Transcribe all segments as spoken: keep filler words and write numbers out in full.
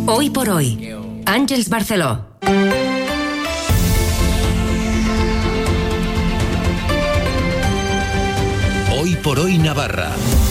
Hoy por hoy, Àngels Barceló. Hoy por hoy Navarra.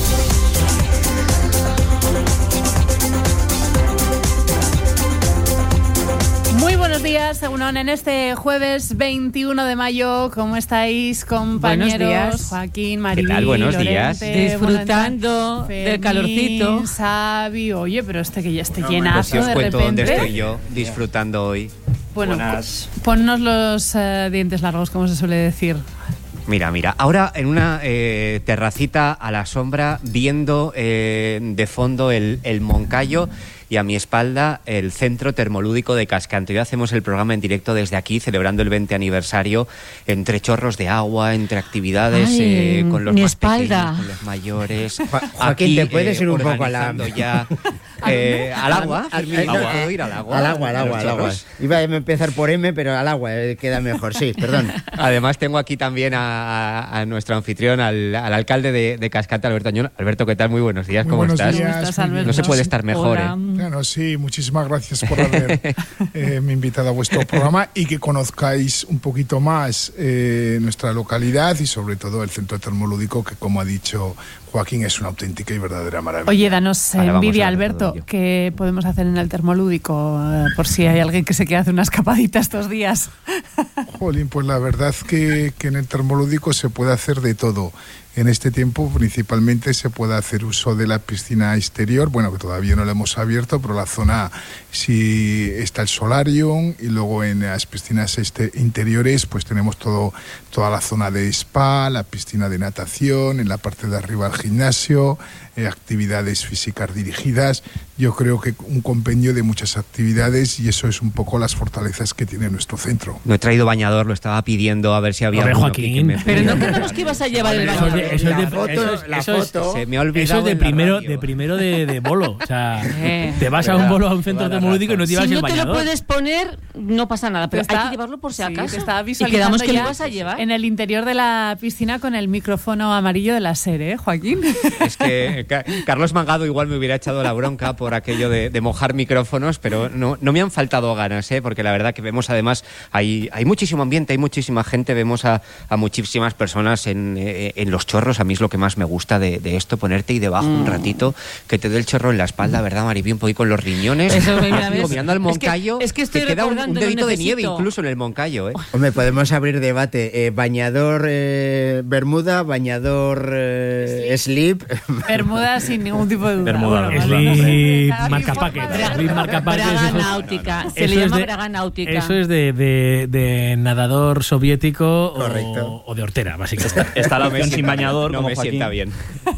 Muy buenos días, Egunon, en este jueves veintiuno de mayo. ¿Cómo estáis, compañeros? Buenos días. Joaquín, Maribel, ¿Qué tal? Buenos Lorente, días. Disfrutando Fermín, del calorcito. Sabi, oye, pero este que ya esté No, llenazo pues si os de cuento repente. dónde estoy yo disfrutando hoy. Bueno, Buenas. ponnos los uh, dientes largos, como se suele decir. Mira, mira, ahora en una eh, terracita a la sombra, viendo eh, de fondo el, el Moncayo y a mi espalda el Centro Termolúdico de Cascante. Hoy hacemos el programa en directo desde aquí, celebrando el veinte aniversario, entre chorros de agua, entre actividades Ay, eh, con los mi más espalda. pequeños, con los mayores. Joaquín, Aquí, ¿te puedes eh, ir un poco a la- organizando ya, eh, al agua? Al- Fermín, al- ¿puedo ir al agua? Al agua, al ¿A los agua, al agua. chorros? Iba a empezar por M, pero al agua eh, queda mejor. Sí, perdón. Además tengo aquí también a, a- a nuestro anfitrión, al, al alcalde de, de Cascante, Alberto Añón. Alberto, ¿qué tal? Muy buenos días, Muy ¿cómo buenos estás? días, ¿Cómo estás, muy Alberto? bien. No se puede estar mejor, Hola. ¿eh? Bueno, sí, muchísimas gracias por haber eh, me invitado a vuestro programa y que conozcáis un poquito más eh, nuestra localidad y sobre todo el Centro Termolúdico, que como ha dicho Joaquín es una auténtica y verdadera maravilla. Oye, danos Ahora vamos envidia, a hablar de Alberto. todo ello. ¿Qué podemos hacer en el termolúdico? Eh, por si hay alguien que se quiera hacer una escapadita estos días. Jolín, pues la verdad que, que en el termolúdico se puede hacer de todo. En este tiempo principalmente se puede hacer uso de la piscina exterior, bueno, que todavía no la hemos abierto, pero la zona sí está el solarium, y luego en las piscinas este, interiores pues tenemos todo, toda la zona de spa, la piscina de natación, en la parte de arriba el gimnasio, eh, actividades físicas dirigidas. Yo creo que un compendio de muchas actividades, y eso es un poco las fortalezas que tiene nuestro centro. No he traído bañador, lo estaba pidiendo a ver si había Hombre, alguno Joaquín. que- que me Pero no pudiera- quedamos que ibas a llevar el Eso es de- bañador. eso es de- La foto, eso es- la eso es- foto. Se me ha Eso olvidado es de en la primero, radio. de primero de, de bolo. O sea, Eh. te vas a un bolo a un centro termolúdico y no te llevas Si el no te lo bañador. puedes poner, no pasa nada, pero Te está- hay que llevarlo por si sí, acaso. te estaba y visualizando quedamos que ya lo vas a llevar. en el interior de la piscina con el micrófono amarillo de la SER, ¿eh, Joaquín? Es que Ca- Carlos Mangado igual me hubiera echado la bronca por aquello de, de mojar micrófonos, pero no, no me han faltado ganas, ¿eh? Porque la verdad que vemos además, hay, hay muchísimo ambiente, hay muchísima gente, vemos a, a muchísimas personas en, eh, en los chorros. A mí es lo que más me gusta de, de esto, ponerte ahí debajo Mm. un ratito, que te dé el chorro en la espalda, ¿verdad, Mariby? Un poquito con los riñones. Eso, mira, Digo, ¿ves? mirando al Es que- Moncayo, es que estoy queda un, un recordando, dedito no de nieve necesito. incluso en el Moncayo, ¿eh? Hombre, podemos abrir debate. Eh, bañador eh, bermuda, bañador eh, slip. Bermuda sin ningún tipo de duda. Bermuda, Bueno, slip, no sé. Cada marca forma paquet. de- Slip, marca paquet. Braga eso es- náutica. Se eso le es llama de- braga náutica. Eso es de, de, de nadador soviético Correcto. o, o de hortera, básicamente. Está la No me opción sin sienta bañador, bien, no como me Joaquín. sienta bien.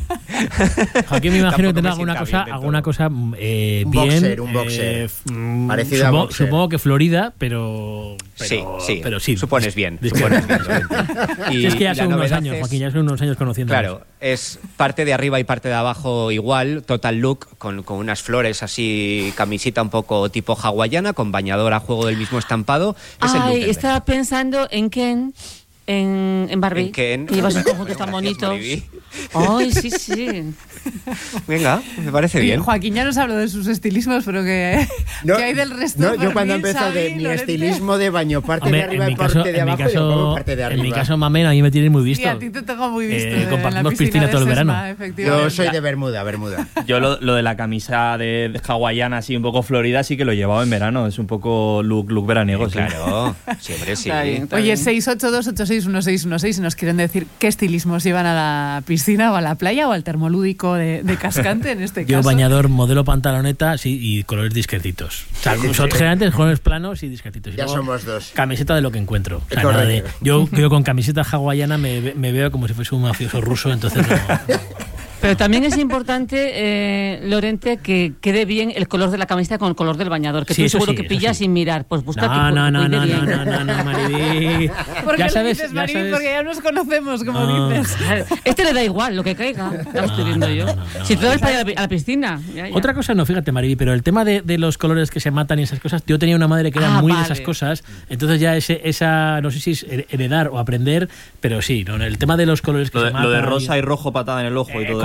Joaquín, me imagino Tampoco que tendrá me alguna sienta cosa, bien del alguna todo. cosa eh, Un bien. boxer, un boxer. eh, mm, Parecido a supongo, boxer. supongo que Florida, pero, pero Sí, sí, pero sí. supones bien. Discreto. Supones bien, Lorente. Y es que ya la son unos novedad años, es- Joaquín, ya son unos años conociendo. Claro, es parte de arriba y parte de abajo igual, total look, con, con unas flores así, camisita un poco tipo hawaiana, con bañador a juego del mismo estampado. Es el look Ay, del estaba pensando en Ken, en, en Barbie. En Ken. Que llevas un conjunto Bueno, tan gracias, bonitos. Mariby. Ay, sí, sí. Venga, me parece Oye, bien. Joaquín ya nos habló de sus estilismos, pero que, No, ¿qué hay del resto? no, yo cuando Fermín, empezó de Xavi, mi Lorente. estilismo de baño, parte Hombre, de arriba en y mi parte caso, de en mi abajo, digo, caso, ¿cómo parte de en arriba? mi caso, Mamen, a mí me tienes muy visto. Sí, a ti te tengo muy visto. Eh, en compartimos la piscina piscina de todo el verano. Sesma, efectivamente. Yo soy de Bermuda, Bermuda. Yo lo, lo de la camisa de, de hawaiana así un poco florida sí que lo llevaba en verano. Es un poco look, look veraniego. sí. Claro, siempre sí. Está bien, está Oye, bien. seis ocho dos ocho seis uno seis uno seis, si nos quieren decir qué estilismos llevan a la piscina o a la playa o al termolúdico de, de Cascante en este Yo caso. bañador, modelo pantaloneta, sí, y colores discretitos. O sea, son generantes, colores planos y discretitos. Y Ya luego, somos dos. camiseta de lo que encuentro. O sea, Correcto. nada de- yo, yo con camiseta hawaiana me, me veo como si fuese un mafioso ruso, entonces no. Pero también es importante, eh, Lorente, que quede bien el color de la camiseta con el color del bañador, que Sí, tú eso seguro sí, que eso pillas sí. sin mirar. Pues busca No, que no, no, cuide no, bien. no, no, no, Maribí. ¿Por qué Ya lo sabes, dices, ya Maribí? sabes. Porque ya nos conocemos, como No. dices. Este le da igual lo que caiga, ya lo estoy viendo no, yo. no, no, no. Si tú vas para ir a la- a la piscina. ya, ya. Otra cosa no, fíjate, Mariby, pero el tema de, de los colores que se matan y esas cosas, yo tenía una madre que era Ah, muy vale. de esas cosas, entonces ya ese, esa, no sé si es heredar o aprender, pero sí, ¿no? El tema de los colores que Lo de, se matan. lo de rosa y rojo patada en el ojo y Eh, todo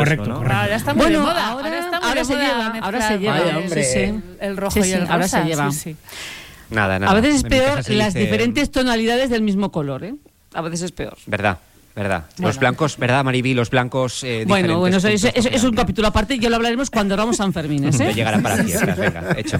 correcto, ¿no? correcto. Ahora está muy Bueno, de moda. ahora- Ahora, está muy ahora de se moda lleva, mezclar ahora se lleva. Ay, el- hombre. Sí, sí. El, el rojo Sí, y sí, el ahora rosa. se lleva. Sí, sí. Nada, nada. A veces es En mi casa peor se las dice- diferentes tonalidades del mismo color, ¿eh? A veces es peor. Verdad, verdad. Bueno. Los blancos, ¿verdad, Mariby? Los blancos eh, Bueno, bueno, eso, diferentes eso- eso puntos es un que capítulo aparte y ya lo hablaremos cuando hagamos San Fermines, dan. ¿eh? Ya llegará para fiestas, venga, hecho.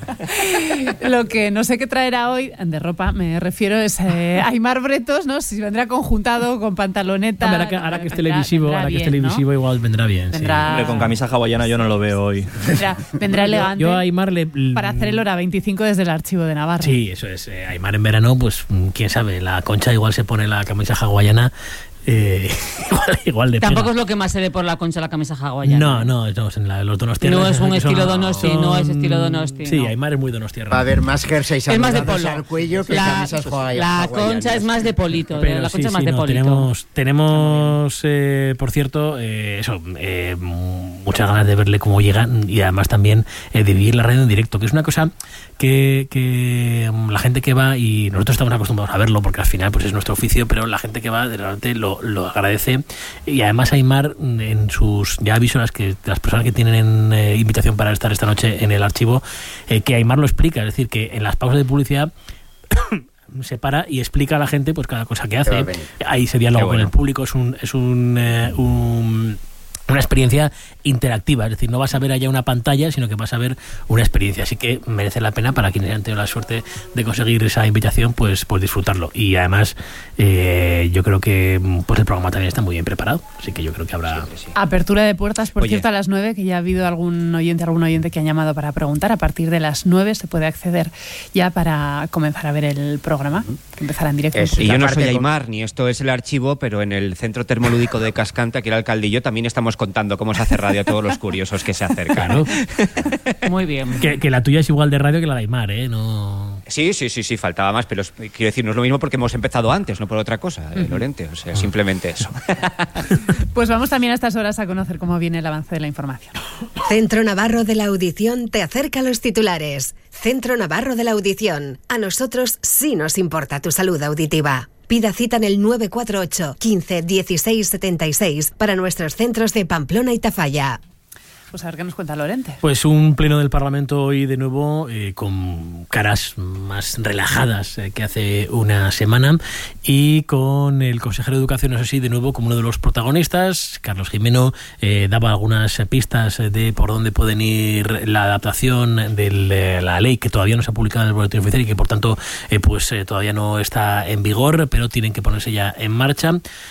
Lo que no sé qué traerá hoy, de ropa me refiero, es eh, Aimar Bretos, ¿no? Si vendrá conjuntado con pantaloneta. Hombre, ahora que, ahora que es televisivo, vendrá ahora que es bien, ¿no? televisivo igual vendrá bien. sí. Vendrá- Hombre, con camisa hawaiana yo no lo veo hoy. Vendrá, vendrá elegante Yo a Aimar le... para hacer el hora veinticinco desde el archivo de Navarra. Sí, eso es. Eh, Aimar en verano, pues mm, quién sabe, la Concha igual se pone la camisa hawaiana. Eh, igual, igual de Tampoco pega. es lo que más se ve por la Concha la camisa hawaiana. No, no, estamos en la, los donostiarras. No es un que son- estilo Donosti, no es estilo Donosti, Sí, no. Aimar es muy donostiarra. Va a haber más jerseys Es más de anudados polo. al cuello que La, camisas hawai- la hawaianas. Concha es más de polito. Pero la sí, Concha es más sí, de no, polito. tenemos, tenemos eh, por cierto, eh, eso, eh, muchas ganas de verle cómo llega y además también eh, de vivir la radio en directo, que es una cosa que, que mm, la gente que va, y nosotros estamos acostumbrados a verlo porque al final pues es nuestro oficio, pero la gente que va realmente lo, lo agradece. Y además Aimar, en sus ya aviso a las que las personas que tienen eh, invitación para estar esta noche en el archivo, eh, que Aimar lo explica, es decir, que en las pausas de publicidad se para y explica a la gente pues cada cosa que va a hace. venir. Hay ese diálogo Qué bueno. con el público, es un es un, eh, un una experiencia interactiva, es decir, no vas a ver allá una pantalla, sino que vas a ver una experiencia, así que merece la pena para quienes han tenido la suerte de conseguir esa invitación, pues, pues disfrutarlo. Y además, eh, yo creo que pues el programa también está muy bien preparado, así que yo creo que habrá... Apertura de puertas, por Oye. cierto, a las nueve, que ya ha habido algún oyente, algún oyente que han llamado para preguntar. A partir de las nueve se puede acceder ya para comenzar a ver el programa, que empezará en directo. Eso. Y yo no Aparte soy con- Aimar, ni esto es el archivo, pero en el Centro Termolúdico de Cascante, aquí el alcalde y yo también estamos contando cómo se hace radio a todos los curiosos que se acercan. Claro, Muy bien. que, que la tuya es igual de radio que la de Aimar, ¿eh? No... Sí, sí, sí, sí, faltaba más, pero es- quiero decir, no es lo mismo porque hemos empezado antes, no por otra cosa, eh, Lorente, o sea, simplemente eso. Pues vamos también a estas horas a conocer cómo viene el avance de la información. Centro Navarro de la Audición te acerca a los titulares. Centro Navarro de la Audición. A nosotros sí nos importa tu salud auditiva. Pida cita en el nueve cuatro ocho, quince, dieciséis, setenta y seis para nuestros centros de Pamplona y Tafalla. Pues a ver qué nos cuenta Lorente. Pues un pleno del Parlamento hoy de nuevo eh, con caras más relajadas eh, que hace una semana y con el consejero de Educación, eso sí, de nuevo como uno de los protagonistas. Carlos Jimeno eh, daba algunas pistas de por dónde pueden ir la adaptación de la ley que todavía no se ha publicado en el Boletín Oficial y que por tanto eh, pues eh, todavía no está en vigor, pero tienen que ponerse ya en marcha.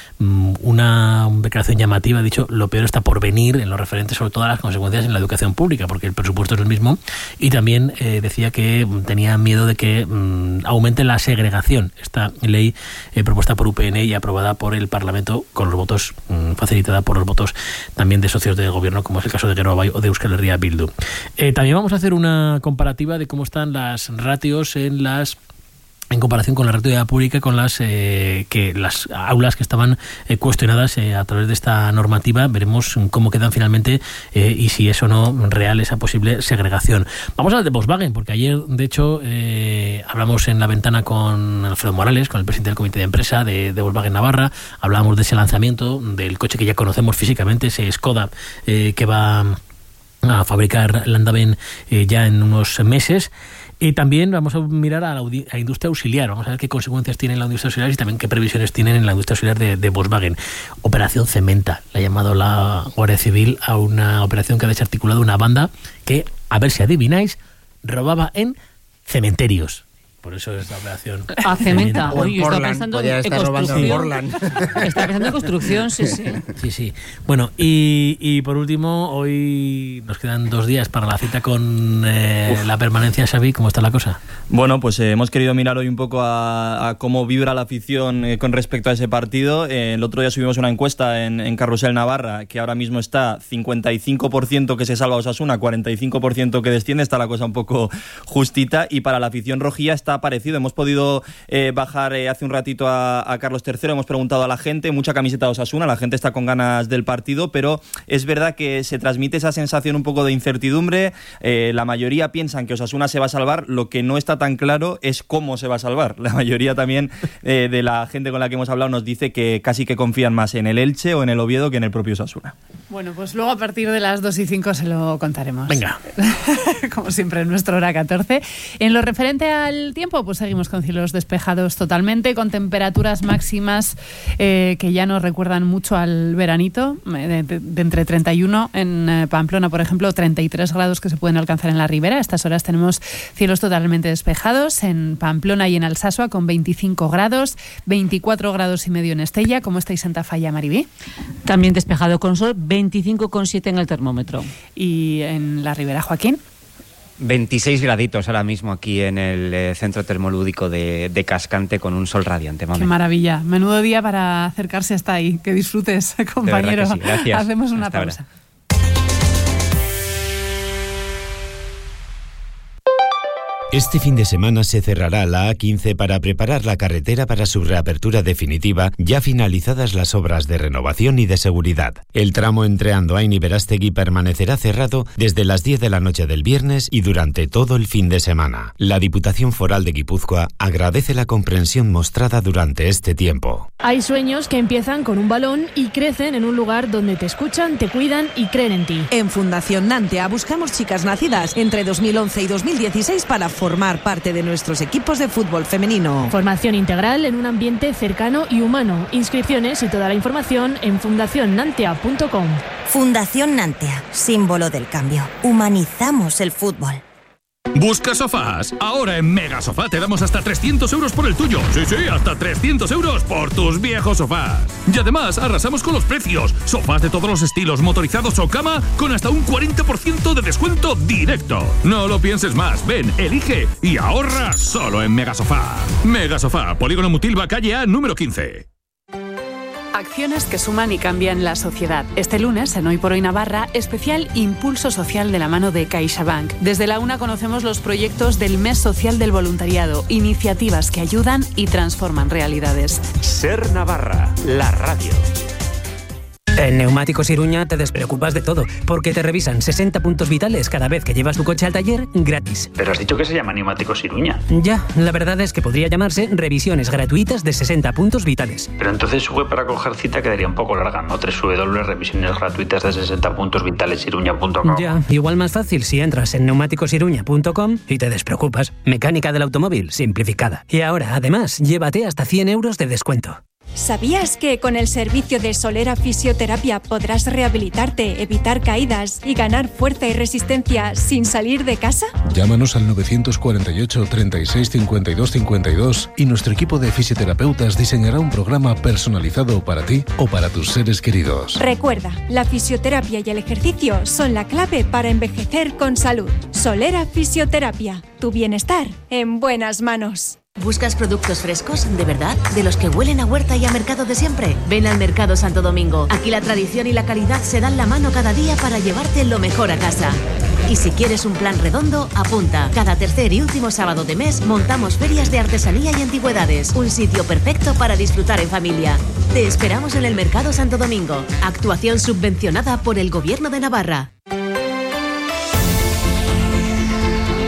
Una declaración llamativa, ha dicho, lo peor está por venir en lo referente sobre todo a las consecuencias en la educación pública, porque el presupuesto es el mismo, y también eh, decía que tenía miedo de que mmm, aumente la segregación. Esta ley eh, propuesta por U P N y aprobada por el Parlamento con los votos, mmm, facilitada por los votos también de socios de gobierno, como es el caso de Geroa Bai o de Euskal Herria Bildu. Eh, también vamos a hacer una comparativa de cómo están las ratios en las en comparación con la ratio pública, con las eh, que las aulas que estaban eh, cuestionadas eh, a través de esta normativa. Veremos cómo quedan finalmente eh, y si es o no real esa posible segregación. Vamos a hablar de Volkswagen, porque ayer, de hecho, eh, hablamos en la ventana con Alfredo Morales, con el presidente del comité de empresa de, de Volkswagen Navarra. Hablábamos de ese lanzamiento del coche que ya conocemos físicamente, ese Skoda eh, que va a fabricar Landaven eh, ya en unos meses. Y también vamos a mirar a la, a la industria auxiliar, vamos a ver qué consecuencias tiene la industria auxiliar y también qué previsiones tienen en la industria auxiliar de, de Volkswagen. Operación Cementa, le ha llamado la Guardia Civil a una operación que ha desarticulado una banda que, a ver si adivináis, robaba en cementerios. Por eso es la operación. A Cementa. O en Oye, yo estaba Portland, pensando podría en estar robando en construcción. Portland. Estaba pensando en construcción, sí, sí. Sí, sí. Bueno, y, y por último, hoy nos quedan dos días para la cita con eh, la permanencia. Xavi, ¿cómo está la cosa? Bueno, pues eh, hemos querido mirar hoy un poco a, a cómo vibra la afición eh, con respecto a ese partido. Eh, el otro día subimos una encuesta en, en Carrusel Navarra, que ahora mismo está cincuenta y cinco por ciento que se salva Osasuna, cuarenta y cinco por ciento que desciende. Está la cosa un poco justita. Y para la afición rojilla está está parecido. Hemos podido eh, bajar eh, hace un ratito a, a Carlos tercero, hemos preguntado a la gente, mucha camiseta de Osasuna, la gente está con ganas del partido, pero es verdad que se transmite esa sensación un poco de incertidumbre. Eh, la mayoría piensan que Osasuna se va a salvar, lo que no está tan claro es cómo se va a salvar. La mayoría también eh, de la gente con la que hemos hablado nos dice que casi que confían más en el Elche o en el Oviedo que en el propio Osasuna. Bueno, pues luego a partir de las dos y cinco se lo contaremos. Venga. Como siempre en nuestra hora catorce. En lo referente al tiempo, pues seguimos con cielos despejados totalmente, con temperaturas máximas eh, que ya nos recuerdan mucho al veranito, de, de, de entre treinta y uno en eh, Pamplona, por ejemplo, treinta y tres grados que se pueden alcanzar en la Ribera. A estas horas tenemos cielos totalmente despejados en Pamplona y en Alsasua con veinticinco grados, veinticuatro grados y medio en Estella. ¿Cómo estáis en Tafalla, Maribí? También despejado con sol, veinticinco coma siete en el termómetro. ¿Y en la Ribera, Joaquín? veintiséis graditos ahora mismo aquí en el eh, centro termolúdico de, de Cascante con un sol radiante. Mami. Qué maravilla. Menudo día para acercarse hasta ahí. Que disfrutes, compañero. De verdad que sí. Gracias. Hacemos una Hasta pausa. ahora. Este fin de semana se cerrará la A quince para preparar la carretera para su reapertura definitiva, ya finalizadas las obras de renovación y de seguridad. El tramo entre Andoain y Berastegui permanecerá cerrado desde las diez de la noche del viernes y durante todo el fin de semana. La Diputación Foral de Guipúzcoa agradece la comprensión mostrada durante este tiempo. Hay sueños que empiezan con un balón y crecen en un lugar donde te escuchan, te cuidan y creen en ti. En Fundación Nantea buscamos chicas nacidas entre dos mil once y dos mil dieciséis para formar parte de nuestros equipos de fútbol femenino. Formación integral en un ambiente cercano y humano. Inscripciones y toda la información en fundación nantea punto com. Fundación Nantea, símbolo del cambio. Humanizamos el fútbol. ¿Buscas sofás? Ahora en Mega Sofá te damos hasta trescientos euros por el tuyo. Sí, sí, hasta trescientos euros por tus viejos sofás. Y además arrasamos con los precios. Sofás de todos los estilos, motorizados o cama, con hasta un cuarenta por ciento de descuento directo. No lo pienses más. Ven, elige y ahorra solo en Mega Sofá. Mega Sofá, Polígono Mutilva, calle A, número quince. Acciones que suman y cambian la sociedad. Este lunes, en Hoy por Hoy Navarra, especial Impulso Social de la mano de CaixaBank. Desde la UNA conocemos los proyectos del Mes Social del Voluntariado, iniciativas que ayudan y transforman realidades. Ser Navarra, la radio. En Neumáticos Iruña te despreocupas de todo, porque te revisan sesenta puntos vitales cada vez que llevas tu coche al taller gratis. Pero has dicho que se llama Neumáticos Iruña. Ya, la verdad es que podría llamarse revisiones gratuitas de sesenta puntos vitales. Pero entonces su web para coger cita quedaría un poco larga, ¿no? doble u doble u doble u punto revisiones gratuitas de sesenta puntos vitales iruña punto com. Ya, igual más fácil si entras en neumáticos iruña punto com y te despreocupas. Mecánica del automóvil simplificada. Y ahora, además, llévate hasta cien euros de descuento. ¿Sabías que con el servicio de Solera Fisioterapia podrás rehabilitarte, evitar caídas y ganar fuerza y resistencia sin salir de casa? Llámanos al novecientos cuarenta y ocho, treinta y seis, cincuenta y dos cincuenta y dos y nuestro equipo de fisioterapeutas diseñará un programa personalizado para ti o para tus seres queridos. Recuerda, la fisioterapia y el ejercicio son la clave para envejecer con salud. Solera Fisioterapia, tu bienestar en buenas manos. ¿Buscas productos frescos, de verdad? ¿De los que huelen a huerta y a mercado de siempre? Ven al Mercado Santo Domingo. Aquí la tradición y la calidad se dan la mano cada día para llevarte lo mejor a casa. Y si quieres un plan redondo, apunta. Cada tercer y último sábado de mes montamos ferias de artesanía y antigüedades. Un sitio perfecto para disfrutar en familia. Te esperamos en el Mercado Santo Domingo. Actuación subvencionada por el Gobierno de Navarra.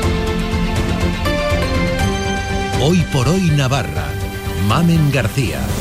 Hoy por Hoy Navarra. Mamen García.